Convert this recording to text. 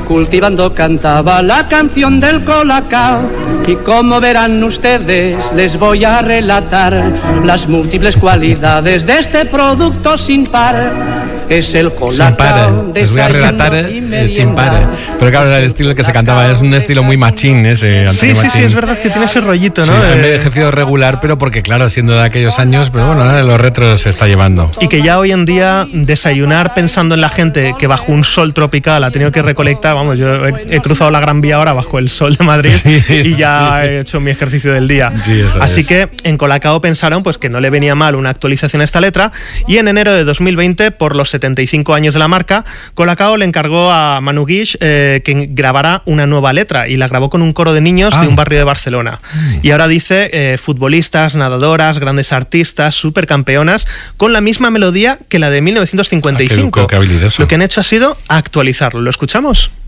cultivando cantaba la canción del Colacao. Y como verán ustedes, les voy a relatar las múltiples cualidades de este producto sin par. Es el Colacao. Les voy a relatar sin par. Pero claro, era el estilo que se cantaba, es un estilo muy machín ese. Sí, es verdad que tiene ese rollito, ¿no? Sí, han envejecido regular, pero porque claro, siendo de aquellos años, pero bueno, los retros se está llevando. Y que ya hoy en día desayunar pensando en la gente que bajo un sol tropical ha tenido que recolectar, vamos, yo he cruzado la Gran Vía ahora bajo el sol de Madrid y ya he hecho mi ejercicio del día. Sí, así que en Colacao pensaron pues que no le venía mal una actualización a esta letra, y en enero de 2020, por los 75 años de la marca, Colacao le encargó a Manu Guix que grabara una nueva letra, y la grabó con un coro de niños de un barrio de Barcelona. Y ahora dice futbolistas, nadadoras, grandes artistas, supercampeonas, con la misma melodía que la de 1955. Qué habilidoso. Lo que han hecho ha sido actualizarlo. ¿Lo escuchamos?